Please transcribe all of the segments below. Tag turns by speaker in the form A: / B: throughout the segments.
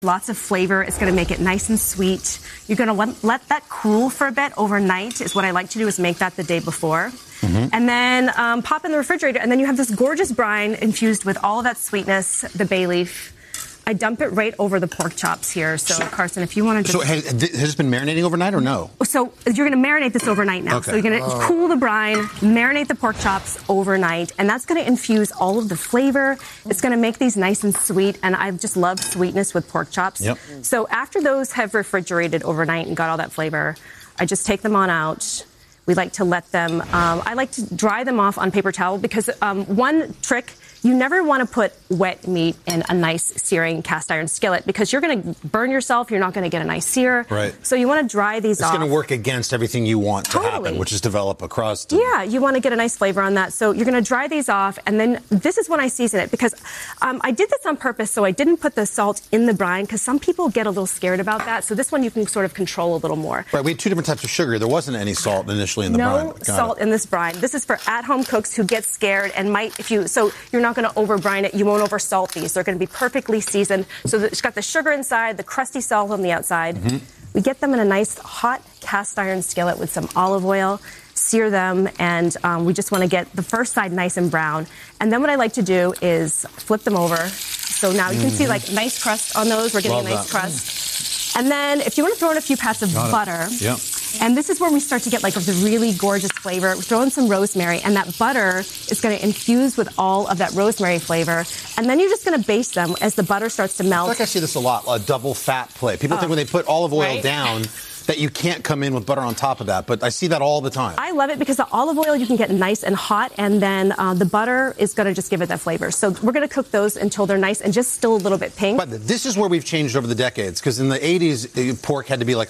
A: Lots of flavor. It's going to make it nice and sweet. You're going to let that cool for a bit overnight is what I like to do, is make that the day before. And then pop in the refrigerator, and then you have this gorgeous brine infused with all of that sweetness, the bay leaf. I dump it right over the pork chops here. So, Carson, if you want to just...
B: So has this been marinating overnight or no?
A: So you're going to marinate this overnight now.
B: Okay.
A: So you're going to cool the brine, marinate the pork chops overnight, and that's going to infuse all of the flavor. It's going to make these nice and sweet, and I just love sweetness with pork chops.
B: Yep.
A: So after those have refrigerated overnight and got all that flavor, I just take them on out. We like to let them, I like to dry them off on paper towel because one trick, you never want to put wet meat in a nice searing cast iron skillet because you're going to burn yourself. You're not going to get a nice sear.
B: Right.
A: So you want to dry these off.
B: It's going to work against everything you want to happen, which is develop a crust.
A: Yeah, you want to get a nice flavor on that. So you're going to dry these off, and then this is when I season it because I did this on purpose, so I didn't put the salt in the brine because some people get a little scared about that. So this one you can sort of control a little more.
B: Right, we had two different types of sugar. There wasn't any salt initially in the brine.
A: No salt in this brine. This is for at-home cooks who get scared and might, so you're not going to over-brine it. You won't over-salt these. They're going to be perfectly seasoned. So it's got the sugar inside, the crusty salt on the outside. We get them in a nice hot cast iron skillet with some olive oil, sear them, and we just want to get the first side nice and brown. And then what I like to do is flip them over. So now you can see like nice crust on those. We're getting a nice crust. And then if you want to throw in a few pats of butter.
B: Yeah.
A: And this is where we start to get like the really gorgeous flavor. Throw in some rosemary, and that butter is going to infuse with all of that rosemary flavor. And then you're just going to baste them as the butter starts to melt.
B: I feel like I see this a lot, a double fat play. People think when they put olive oil down that you can't come in with butter on top of that, but I see that all the time.
A: I love it because the olive oil you can get nice and hot, and then the butter is going to just give it that flavor. So we're going to cook those until they're nice and just still a little bit pink.
B: But this is where we've changed over the decades, because in the 80s, pork had to be like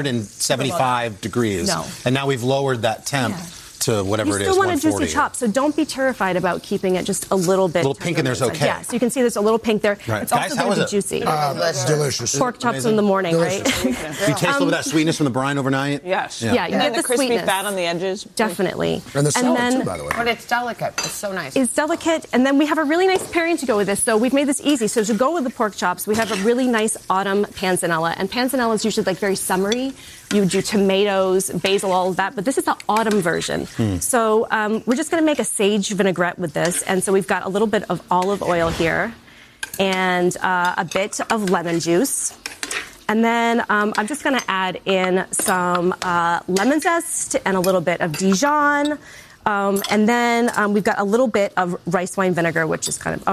B: 175 degrees.
A: No.
B: And now we've lowered that temp to whatever it is, 140.
A: You still want a juicy chop, so don't be terrified about keeping it just a little bit.
B: A little pink in there's okay.
A: Yeah, so you can see there's a little pink there.
B: Right.
A: It's
B: Guys,
A: also going to be juicy.
C: Delicious.
A: Pork chops in the morning,
C: Delicious.
A: right?
B: Do you taste a little bit of that sweetness from the brine overnight?
D: Yes.
A: Yeah, you get
D: the crispy
A: sweetness.
D: fat on the edges.
A: Definitely.
C: And the salad,
A: then,
C: too, by the way.
E: But it's delicate. It's so nice.
A: It's delicate, and then we have a really nice pairing to go with this. So we've made this easy. So to go with the pork chops, we have a really nice autumn panzanella, and panzanella is usually like very summery. You do tomatoes, basil, all of that, but this is the autumn version. So we're just going to make a sage vinaigrette with this, and so we've got a little bit of olive oil here and a bit of lemon juice. And then I'm just going to add in some lemon zest and a little bit of Dijon. And then we've got a little bit of rice wine vinegar, which is kind of,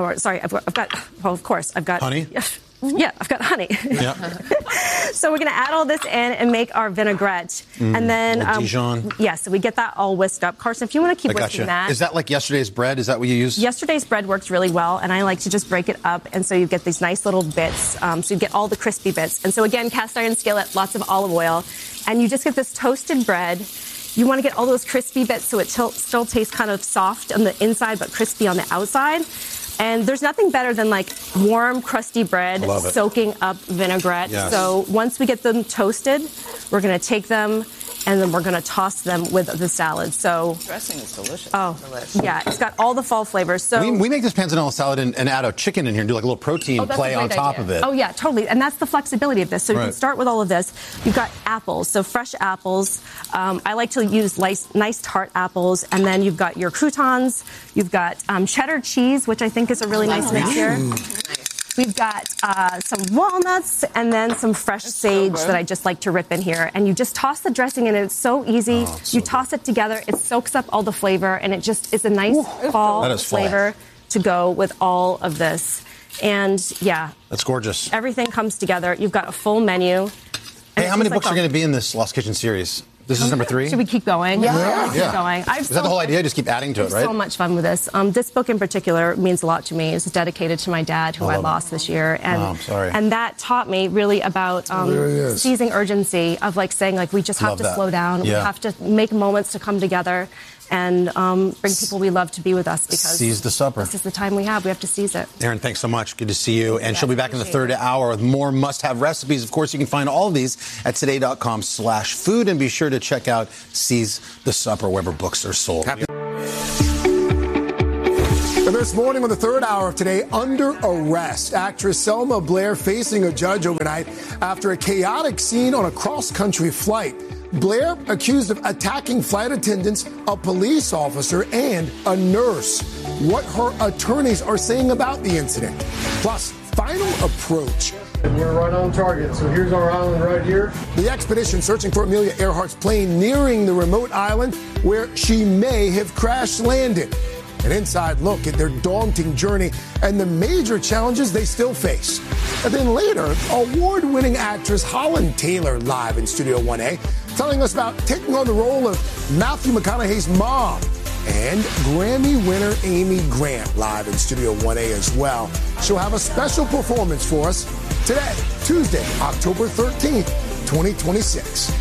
A: I've got
B: honey?
A: Yeah, I've got honey.
B: Yeah.
A: So we're going to add all this in and make our vinaigrette. And then,
B: Dijon.
A: Yeah, so we get that all whisked up. Carson, if you want to keep whisking that.
B: Is that like yesterday's bread? Is that what you use?
A: Yesterday's bread worked really well, and I like to just break it up, and so you get these nice little bits. So you get all the crispy bits. And so again, cast iron skillet, lots of olive oil, and you just get this toasted bread. You want to get all those crispy bits so it still tastes kind of soft on the inside but crispy on the outside. And there's nothing better than like warm, crusty bread soaking up vinaigrette.
B: Yes.
A: So once we get them toasted, we're going to take them and then we're going to toss them with the salad. So
D: Dressing is delicious.
A: Oh,
D: delicious.
A: Yeah, it's got all the fall flavors. So
B: we make this panzanella salad and add a chicken in here and do like a little protein play on top of it.
A: Oh, yeah, totally. And that's the flexibility of this. So you can start with all of this. You've got apples, so fresh apples. I like to use nice tart apples. And then you've got your croutons. You've got cheddar cheese, which I think is a really nice mix here. We've got some walnuts and then some fresh sage that I just like to rip in here. And you just toss the dressing in. It's so easy. You toss it together. It soaks up all the flavor. And it just is a nice fall flavor to go with all of this. And, yeah.
B: That's gorgeous.
A: Everything comes together. You've got a full menu.
B: Hey, how many books are going to be in this Lost Kitchen series? This is number 3?
A: Should we keep going?
E: Yeah.
A: Keep going.
B: Is that the whole idea? Just keep adding to it, right?
A: So much fun with this. This book in particular means a lot to me. It's dedicated to my dad, who I lost this year. And,
B: I'm sorry.
A: And that taught me really about seizing urgency, of like saying, like, we just have to slow down.
B: Yeah.
A: We have to make moments to come together and bring people we love to be with us, because
B: seize the supper.
A: This is the time we have. We have to seize it.
B: Erin, thanks so much. Good to see you. And she'll be back in the third hour with more must-have recipes. Of course, you can find all of these at today.com/food. And be sure to check out Seize the Supper wherever books are sold.
C: And This morning on the third hour of Today, under arrest. Actress Selma Blair facing a judge overnight after a chaotic scene on a cross-country flight. Blair accused of attacking flight attendants, a police officer, and a nurse. What her attorneys are saying about the incident. Plus, final approach.
D: And we're right on target. So here's our island right here.
C: The expedition searching for Amelia Earhart's plane nearing the remote island where she may have crash landed. An inside look at their daunting journey and the major challenges they still face. And then later, award-winning actress Holland Taylor live in Studio 1A, telling us about taking on the role of Matthew McConaughey's mom. And Grammy winner Amy Grant live in Studio 1A as well. She'll have a special performance for us today, Tuesday, October 13th, 2026.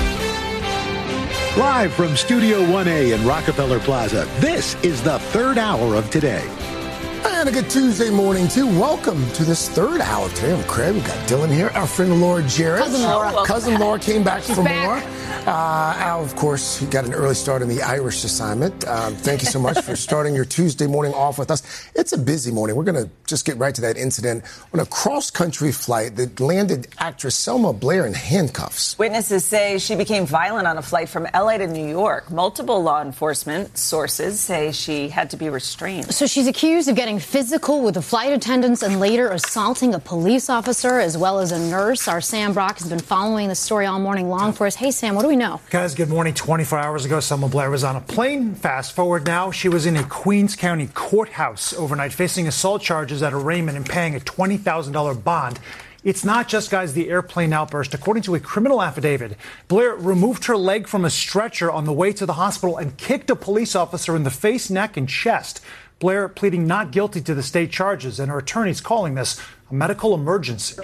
F: Live from Studio 1A in Rockefeller Plaza, this is the third hour of Today.
C: And a good Tuesday morning, too. Welcome to this third hour today. I'm Craig. We've got Dylan here. Our friend Laura Jarrett. Cousin Laura came back for more. Al, of course, he got an early start in the Irish assignment. Thank you so much for starting your Tuesday morning off with us. It's a busy morning. We're going to just get right to that incident on a cross-country flight that landed actress Selma Blair in handcuffs.
G: Witnesses say she became violent on a flight from L.A. to New York. Multiple law enforcement sources say she had to be restrained.
H: So she's accused of getting physical with the flight attendants and later assaulting a police officer as well as a nurse. Our Sam Brock has been following the story all morning long for us. Hey, Sam, what do we know?
I: Guys, good morning. 24 hours ago, Selma Blair was on a plane. Fast forward now, she was in a Queens County courthouse overnight facing assault charges at arraignment and paying a $20,000 bond. It's not just, guys, the airplane outburst. According to a criminal affidavit, Blair removed her leg from a stretcher on the way to the hospital and kicked a police officer in the face, neck, and chest. Blair pleading not guilty to the state charges, and her attorneys calling this a medical emergency.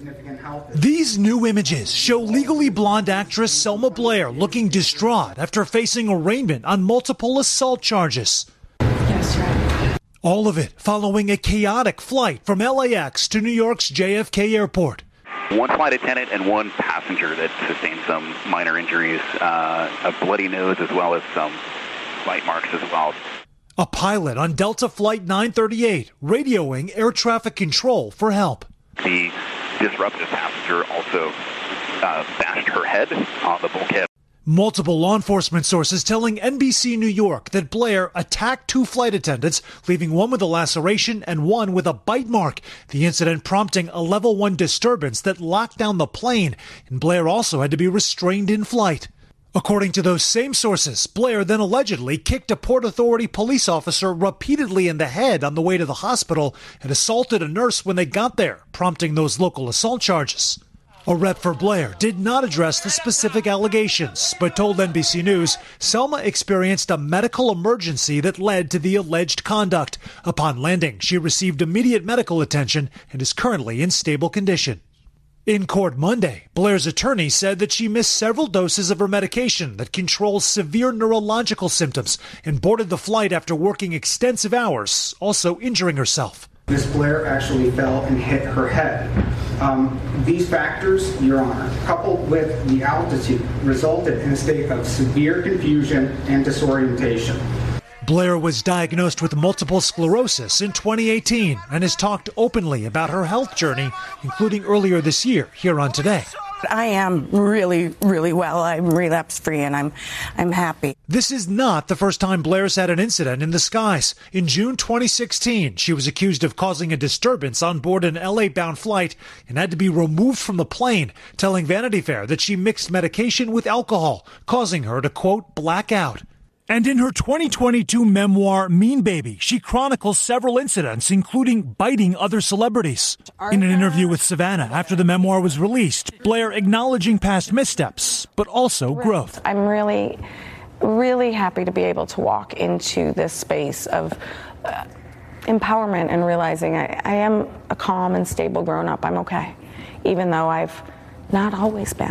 J: These new images show legally blonde actress Selma Blair looking distraught after facing arraignment on multiple assault charges.
K: Yes, right.
J: All of it following a chaotic flight from LAX to New York's JFK Airport.
L: One flight attendant and one passenger that sustained some minor injuries, a bloody nose as well as some bite marks as well.
J: A pilot on Delta Flight 938 radioing air traffic control for help.
L: The disruptive passenger also bashed her head on the bulkhead.
J: Multiple law enforcement sources telling NBC New York that Blair attacked two flight attendants, leaving one with a laceration and one with a bite mark. The incident prompting a level 1 disturbance that locked down the plane, and Blair also had to be restrained in flight. According to those same sources, Blair then allegedly kicked a Port Authority police officer repeatedly in the head on the way to the hospital and assaulted a nurse when they got there, prompting those local assault charges. A rep for Blair did not address the specific allegations, but told NBC News Selma experienced a medical emergency that led to the alleged conduct. Upon landing, she received immediate medical attention and is currently in stable condition. In court Monday, Blair's attorney said that she missed several doses of her medication that controls severe neurological symptoms and boarded the flight after working extensive hours, also injuring herself.
M: Ms. Blair actually fell and hit her head. These factors, Your Honor, coupled with the altitude, resulted in a state of severe confusion and disorientation.
J: Blair was diagnosed with multiple sclerosis in 2018 and has talked openly about her health journey, including earlier this year here on Today.
K: I am really, really well. I'm relapse-free, and I'm happy.
J: This is not the first time Blair's had an incident in the skies. In June 2016, she was accused of causing a disturbance on board an LA-bound flight and had to be removed from the plane, telling Vanity Fair that she mixed medication with alcohol, causing her to, quote, black out. And in her 2022 memoir, Mean Baby, she chronicles several incidents, including biting other celebrities. In an interview with Savannah after the memoir was released, Blair acknowledging past missteps, but also growth.
K: I'm really, really happy to be able to walk into this space of empowerment and realizing I am a calm and stable grown-up. I'm okay, even though I've not always been.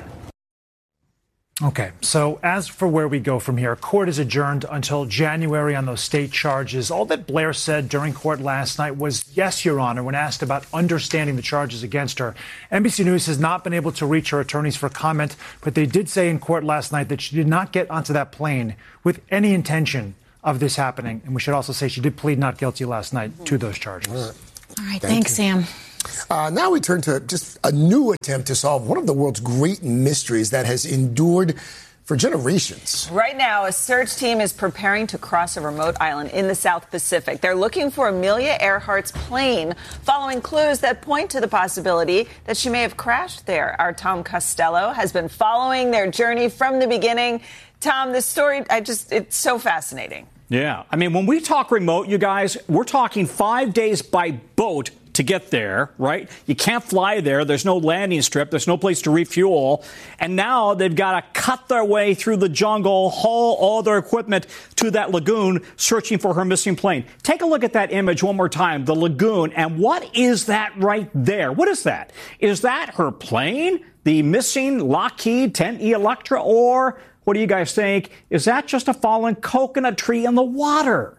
I: Okay, so as for where we go from here, court is adjourned until January on those state charges. All that Blair said during court last night was, yes, Your Honor, when asked about understanding the charges against her. NBC News has not been able to reach her attorneys for comment, but they did say in court last night that she did not get onto that plane with any intention of this happening. And we should also say she did plead not guilty last night to those charges.
H: All right, thanks, Sam.
C: Now we turn to just a new attempt to solve one of the world's great mysteries that has endured for generations.
G: Right now, a search team is preparing to cross a remote island in the South Pacific. They're looking for Amelia Earhart's plane, following clues that point to the possibility that she may have crashed there. Our Tom Costello has been following their journey from the beginning. Tom, this story, it's so fascinating.
N: Yeah. I mean, when we talk remote, you guys, we're talking 5 days by boat to get there, right? You can't fly there. There's no landing strip. There's no place to refuel. And now they've got to cut their way through the jungle, haul all their equipment to that lagoon, searching for her missing plane. Take a look at that image one more time, the lagoon. And what is that right there? What is that? Is that her plane, the missing Lockheed 10E Electra? Or what do you guys think? Is that just a fallen coconut tree in the water?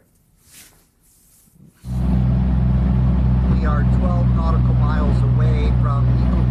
O: We are 12 nautical miles away from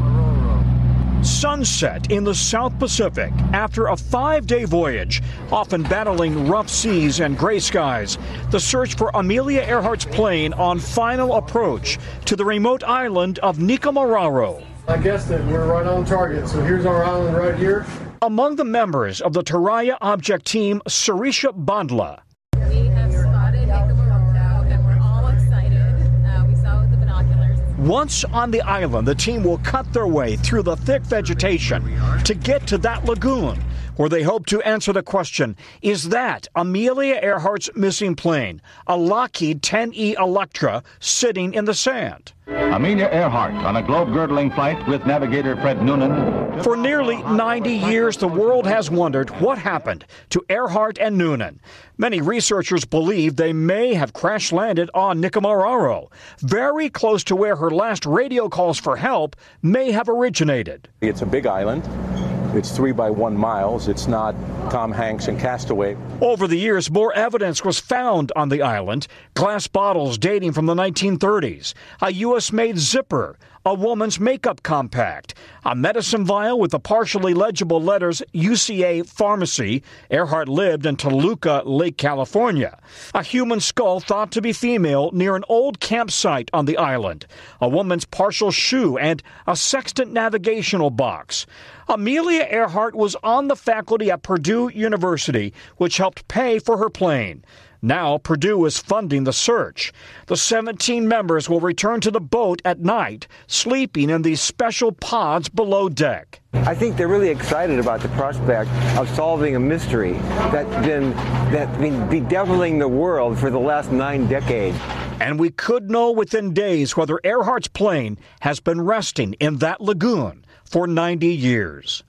O: Nikumaroro.
P: Sunset in the South Pacific after a 5-day voyage, often battling rough seas and gray skies. The search for Amelia Earhart's plane on final approach to the remote island of Nikumaroro.
D: I guessed it. We're right on target. So here's our island right here.
P: Among the members of the Taraya Object Team, Sarisha Bandla.
Q: We have spotted Nikumaroro and we're all excited. We saw it with the binoculars.
P: Once on the island, the team will cut their way through the thick vegetation to get to that lagoon, where they hope to answer the question, is that Amelia Earhart's missing plane, a Lockheed 10E Electra, sitting in the sand?
R: Amelia Earhart on a globe-girdling flight with navigator Fred Noonan.
P: For nearly 90 years, the world has wondered what happened to Earhart and Noonan. Many researchers believe they may have crash-landed on Nikumaroro, very close to where her last radio calls for help may have originated.
S: It's a big island. It's 3 by 1 miles. It's not Tom Hanks and Castaway.
P: Over the years, more evidence was found on the island. Glass bottles dating from the 1930s, a U.S.-made zipper, a woman's makeup compact, a medicine vial with the partially legible letters UCA Pharmacy. Earhart lived in Toluca, Lake California. A human skull thought to be female near an old campsite on the island. A woman's partial shoe and a sextant navigational box. Amelia Earhart was on the faculty at Purdue University, which helped pay for her plane. Now Purdue is funding the search. The 17 members will return to the boat at night, sleeping in these special pods below deck.
T: I think they're really excited about the prospect of solving a mystery that's been bedeviling the world for the last 9 decades.
P: And we could know within days whether Earhart's plane has been resting in that lagoon for 90 years.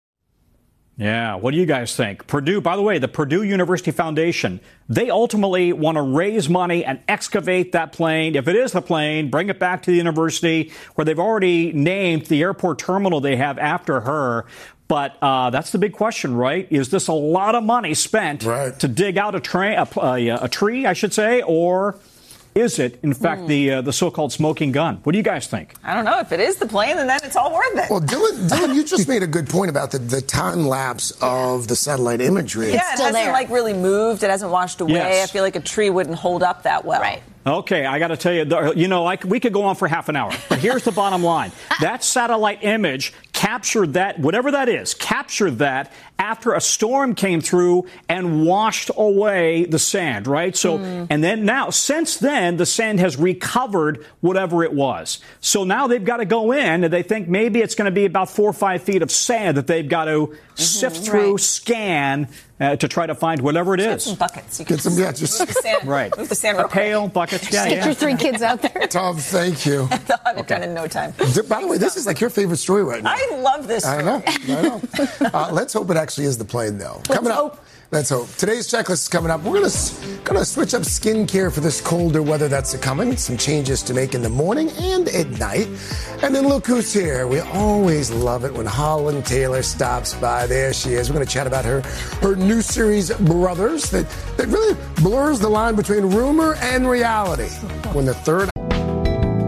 N: Yeah, what do you guys think? Purdue, by the way, the Purdue University Foundation, they ultimately want to raise money and excavate that plane. If it is the plane, bring it back to the university where they've already named the airport terminal they have after her. But that's the big question, right? Is this a lot of money spent to dig out a tree, I should say, or is it, in fact, the so-called smoking gun? What do you guys think?
G: I don't know. If it is the plane, then it's all worth it.
C: Well, Dylan, you just made a good point about the time lapse of the satellite imagery.
G: Yeah, it hasn't really moved. It hasn't washed away.
N: Yes.
G: I feel like a tree wouldn't hold up that well. Right.
N: Okay, I got to tell you, we could go on for half an hour. But here's the bottom line. That satellite image captured that, whatever that is, captured that after a storm came through and washed away the sand, right? So, and then now, since then, the sand has recovered whatever it was. So now they've got to go in, and they think maybe it's going to be about 4 or 5 feet of sand that they've got to sift through, scan, to try to find whatever it is.
G: Get some buckets. You
C: Get some,
G: move the sand,
N: right.
G: Move the sand real
N: a pail, buckets,
H: Get your 3 kids out there.
C: Tom, thank you.
G: They'll have it done in no time.
C: By the way, this is like your favorite story right now.
G: I love this story.
C: I know. Let's hope it actually is the plane, though. Coming up. Let's hope. Today's checklist is coming up. We're gonna switch up skincare for this colder weather that's coming. Some changes to make in the morning and at night. And then look who's here. We always love it when Holland Taylor stops by. There she is. We're gonna chat about her new series, Brothers, that really blurs the line between rumor and reality. When the third